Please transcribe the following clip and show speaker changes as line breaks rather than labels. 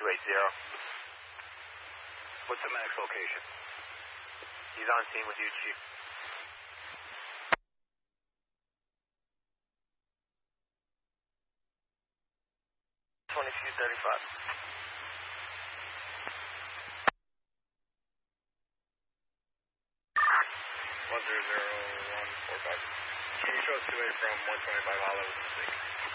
280.
What's the max location?
He's on scene with you, Chief. $22.35.
100-145. Can you show us 2-8 from 125 Hollow with the mistake?